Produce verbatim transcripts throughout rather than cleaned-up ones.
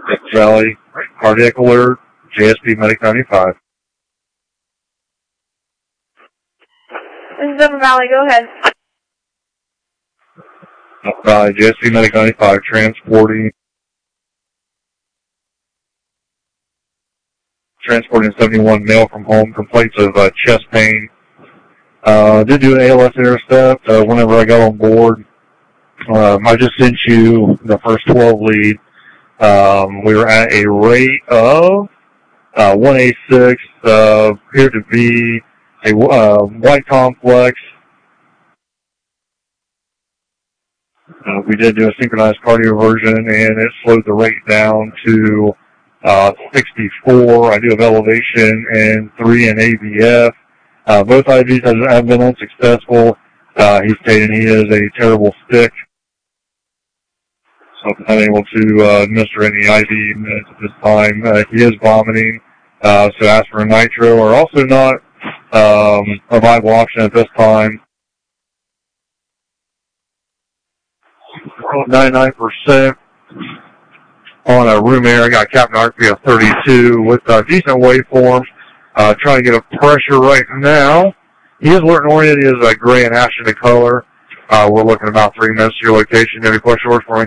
Death Valley, cardiac alert, J S P Medic ninety-five. This is Death Valley, go ahead. Death Valley, J S P Medic ninety-five, transporting transporting seventy-one male from home, complaints of uh, chest pain. Uh, did do an A L S intercept uh, whenever I got on board. Um, I just sent you the first twelve lead. Um, we were at a rate of uh, one eighty-six, uh, appeared to be a uh, white complex. Uh, we did do a synchronized cardioversion, and it slowed the rate down to uh, sixty-four. I do have elevation and three in A V F. Uh, both I Vs have, have been unsuccessful. Uh, he's stating he is a terrible stick, so I'm unable to uh, administer any I V meds at this time. Uh, he is vomiting, uh, so aspirin nitro are also not um, a viable option at this time. ninety-nine percent on a room air. I got Captain R P of thirty-two with uh, decent waveforms. Uh, trying to get a pressure right now. He is alert and oriented. He is a gray and ash in the color. Uh, we're looking about three minutes to your location. Any pressure orders for me?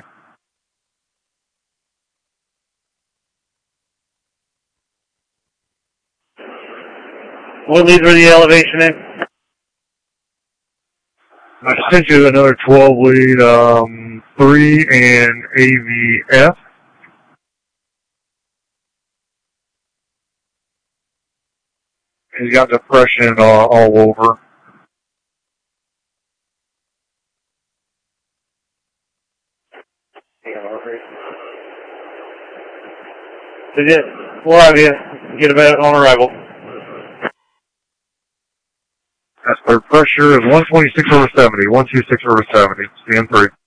What leads were the elevation in? I sent you another twelve lead, um, three and A V F. He's got depression uh, all over. Did it? We'll have you get about on arrival. That's their pressure is one twenty-six over seventy, one twenty-six over seventy, stand three.